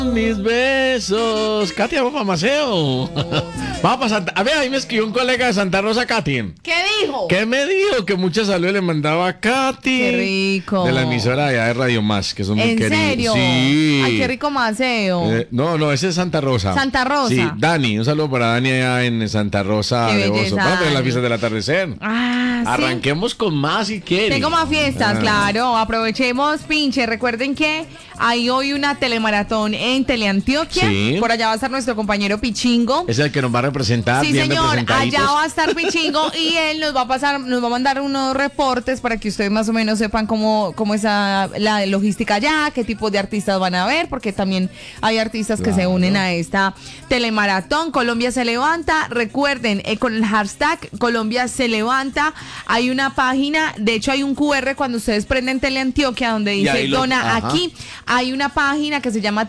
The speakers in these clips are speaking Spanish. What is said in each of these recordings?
Mis besos. Katia, vamos a Maceo. Vamos para Santa. A ver, ahí me escribió un colega de Santa Rosa, Katy. ¿Qué dijo? ¿Qué me dijo? Que mucha salud le mandaba a Katy. Qué rico. De la emisora allá de Radio Más, que son muy queridos. ¿En serio? Sí. Ay, qué rico Maceo. No, ese es Santa Rosa. Santa Rosa. Sí, Dani, un saludo para Dani allá en Santa Rosa Qué de Oso. belleza, Vamos a ver la Dani. fiesta del atardecer. Ah, sí. Arranquemos con más si quieren. Tengo más fiestas, claro. Aprovechemos, pinche. Recuerden que hay hoy una telemaratón en Teleantioquia. Sí. Por allá va a estar nuestro compañero Pichingo. Es el que nos va a representar. Sí, bien señor, representaditos. allá va a estar Pichingo y él nos va a mandar unos reportes para que ustedes más o menos sepan cómo es la logística allá, qué tipo de artistas van a ver, porque también hay artistas que se unen a esta telemaratón. Colombia se levanta, recuerden, con el hashtag Colombia se levanta, hay una página, de hecho hay un QR cuando ustedes prenden Teleantioquia donde dice dona aquí, hay una página que se llama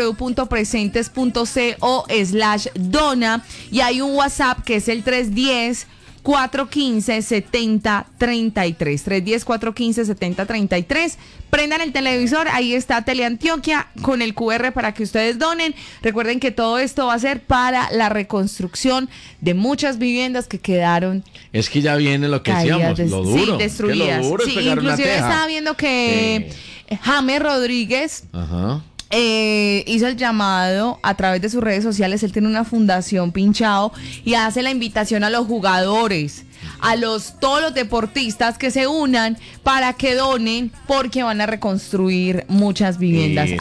www.presentes.co/dona y hay un WhatsApp que es el 310-415-7033. 310-415-7033. Prendan el televisor, ahí está Teleantioquia con el QR para que ustedes donen. Recuerden que todo esto va a ser para la reconstrucción de muchas viviendas que quedaron. Es que ya viene lo que decíamos, lo duro. Sí, destruidas. Que lo duro es Sí, pegar una inclusive teja. estaba viendo que James Rodríguez hizo el llamado a través de sus redes sociales. Él tiene una fundación, Pinchao, y hace la invitación a los jugadores, a todos los deportistas que se unan para que donen, porque van a reconstruir muchas viviendas.